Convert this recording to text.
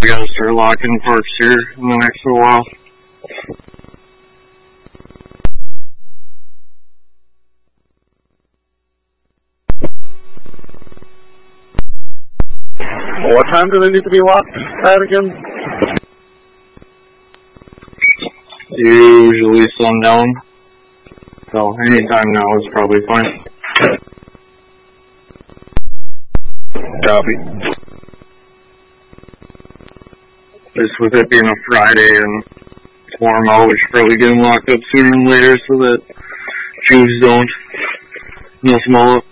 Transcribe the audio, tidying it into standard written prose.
gotta start locking parks here in the next little while. What time do they need to be locked at again? Usually sundown. So anytime now is probably fine. Copy. Just with it being a Friday and it's warm out, we should probably get them locked up sooner than later so that Jews don't mess them all up.